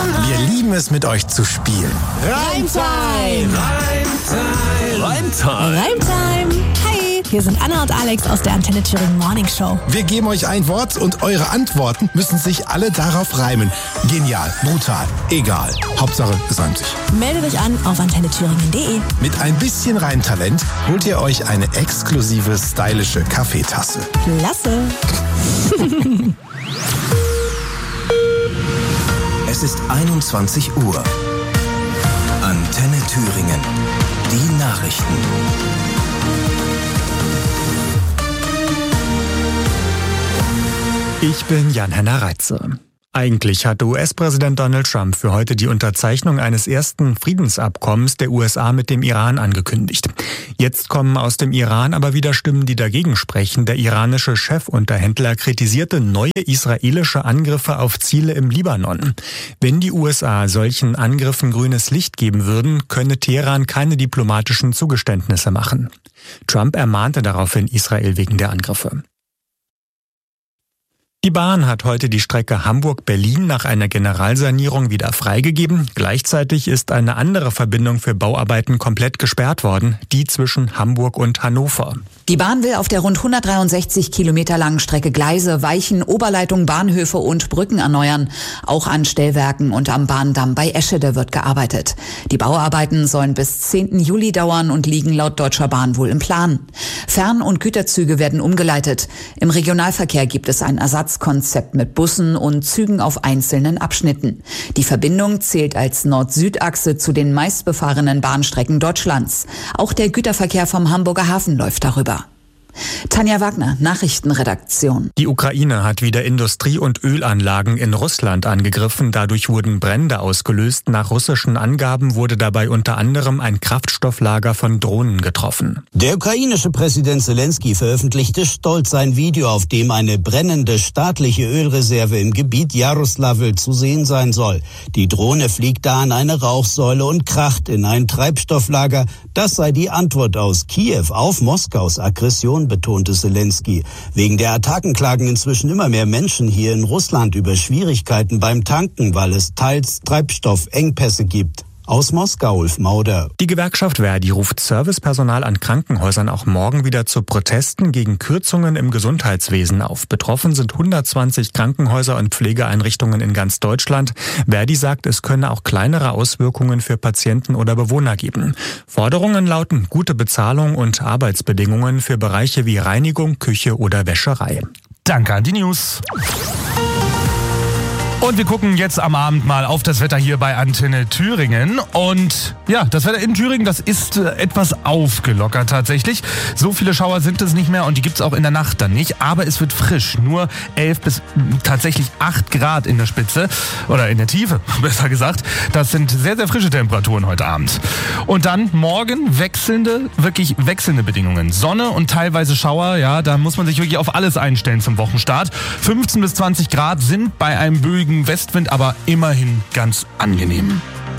Wir lieben es, mit euch zu spielen. Reimtime! Reimtime! Hi, hier sind Anna und Alex aus der Antenne Thüringen Morning Show. Wir geben euch ein Wort und eure Antworten müssen sich alle darauf reimen. Genial, brutal, egal. Hauptsache, es reimt sich. Meldet euch an auf antennethüringen.de. Mit ein bisschen Reimtalent holt ihr euch eine exklusive, stylische Kaffeetasse. Klasse! Es ist 21 Uhr. Antenne Thüringen. Die Nachrichten. Ich bin Jan-Henner Reitze. Eigentlich hatte US-Präsident Donald Trump für heute die Unterzeichnung eines ersten Friedensabkommens der USA mit dem Iran angekündigt. Jetzt kommen aus dem Iran aber wieder Stimmen, die dagegen sprechen. Der iranische Chefunterhändler kritisierte neue israelische Angriffe auf Ziele im Libanon. Wenn die USA solchen Angriffen grünes Licht geben würden, könne Teheran keine diplomatischen Zugeständnisse machen. Trump ermahnte daraufhin Israel wegen der Angriffe. Die Bahn hat heute die Strecke Hamburg-Berlin nach einer Generalsanierung wieder freigegeben. Gleichzeitig ist eine andere Verbindung für Bauarbeiten komplett gesperrt worden, die zwischen Hamburg und Hannover. Die Bahn will auf der rund 163 Kilometer langen Strecke Gleise, Weichen, Oberleitungen, Bahnhöfe und Brücken erneuern. Auch an Stellwerken und am Bahndamm bei Eschede wird gearbeitet. Die Bauarbeiten sollen bis 10. Juli dauern und liegen laut Deutscher Bahn wohl im Plan. Fern- und Güterzüge werden umgeleitet. Im Regionalverkehr gibt es ein Ersatzkonzept mit Bussen und Zügen auf einzelnen Abschnitten. Die Verbindung zählt als Nord-Süd-Achse zu den meistbefahrenen Bahnstrecken Deutschlands. Auch der Güterverkehr vom Hamburger Hafen läuft darüber. Tanja Wagner, Nachrichtenredaktion. Die Ukraine hat wieder Industrie- und Ölanlagen in Russland angegriffen. Dadurch wurden Brände ausgelöst. Nach russischen Angaben wurde dabei unter anderem ein Kraftstofflager von Drohnen getroffen. Der ukrainische Präsident Zelensky veröffentlichte stolz ein Video, auf dem eine brennende staatliche Ölreserve im Gebiet Jaroslawl zu sehen sein soll. Die Drohne fliegt da an eine Rauchsäule und kracht in ein Treibstofflager. Das sei die Antwort aus Kiew auf Moskaus Aggression, betonte Zelensky. Wegen der Attacken klagen inzwischen immer mehr Menschen hier in Russland über Schwierigkeiten beim Tanken, weil es teils Treibstoffengpässe gibt. Aus Moskau, Ulf Mauder. Die Gewerkschaft Verdi ruft Servicepersonal an Krankenhäusern auch morgen wieder zu Protesten gegen Kürzungen im Gesundheitswesen auf. Betroffen sind 120 Krankenhäuser und Pflegeeinrichtungen in ganz Deutschland. Verdi sagt, es könne auch kleinere Auswirkungen für Patienten oder Bewohner geben. Forderungen lauten gute Bezahlung und Arbeitsbedingungen für Bereiche wie Reinigung, Küche oder Wäscherei. Danke an die News. Und wir gucken jetzt am Abend mal auf das Wetter hier bei Antenne Thüringen. Und ja, das Wetter in Thüringen, das ist etwas aufgelockert tatsächlich. So viele Schauer sind es nicht mehr und die gibt's auch in der Nacht dann nicht. Aber es wird frisch. Nur 11 bis tatsächlich 8 Grad in der Spitze oder in der Tiefe, besser gesagt. Das sind sehr, sehr frische Temperaturen heute Abend. Und dann morgen wirklich wechselnde Bedingungen. Sonne und teilweise Schauer, ja, da muss man sich wirklich auf alles einstellen zum Wochenstart. 15 bis 20 Grad sind bei einem böigen Westwind, aber immerhin ganz angenehm.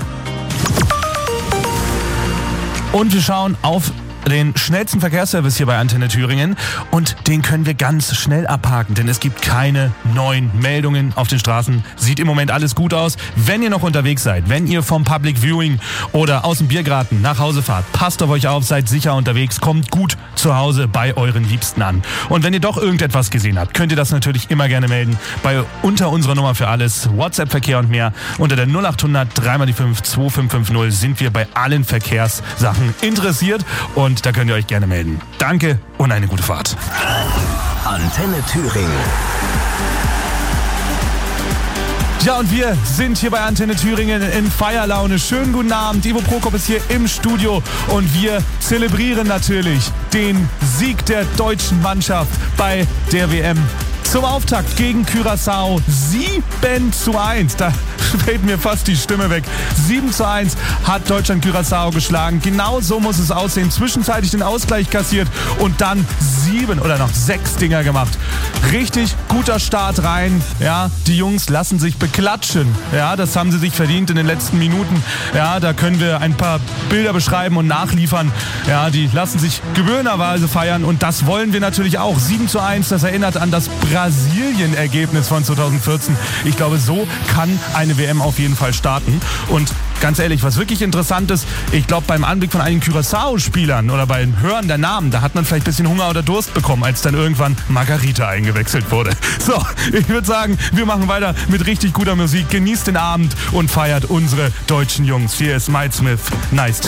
Und wir schauen auf den schnellsten Verkehrsservice hier bei Antenne Thüringen und den können wir ganz schnell abhaken, denn es gibt keine neuen Meldungen auf den Straßen. Sieht im Moment alles gut aus. Wenn ihr noch unterwegs seid, wenn ihr vom Public Viewing oder aus dem Biergarten nach Hause fahrt, passt auf euch auf, seid sicher unterwegs, kommt gut zu Hause bei euren Liebsten an. Und wenn ihr doch irgendetwas gesehen habt, könnt ihr das natürlich immer gerne melden unter unserer Nummer für alles, WhatsApp-Verkehr und mehr. Unter der 0800 3x5 2550 sind wir bei allen Verkehrssachen interessiert und da könnt ihr euch gerne melden. Danke und eine gute Fahrt. Antenne Thüringen. Ja, und wir sind hier bei Antenne Thüringen in Feierlaune. Schönen guten Abend. Ivo Prokop ist hier im Studio und wir zelebrieren natürlich den Sieg der deutschen Mannschaft bei der WM. Zum Auftakt gegen Curaçao 7:1. Da fällt mir fast die Stimme weg. 7:1 hat Deutschland Curaçao geschlagen. Genau so muss es aussehen. Zwischenzeitlich den Ausgleich kassiert und dann 6 Dinger gemacht. Richtig guter Start rein. Ja, die Jungs lassen sich beklatschen. Ja, das haben sie sich verdient in den letzten Minuten. Ja, da können wir ein paar Bilder beschreiben und nachliefern. Ja, die lassen sich gebührenderweise feiern und das wollen wir natürlich auch. 7:1, das erinnert an das Brasilien-Ergebnis von 2014. Ich glaube, so kann eine WM WM auf jeden Fall starten. Und ganz ehrlich, was wirklich interessant ist, ich glaube beim Anblick von einigen Curaçao-Spielern oder beim Hören der Namen, da hat man vielleicht ein bisschen Hunger oder Durst bekommen, als dann irgendwann Margarita eingewechselt wurde. So, ich würde sagen, wir machen weiter mit richtig guter Musik. Genießt den Abend und feiert unsere deutschen Jungs. Hier ist Mike Smith. Nice.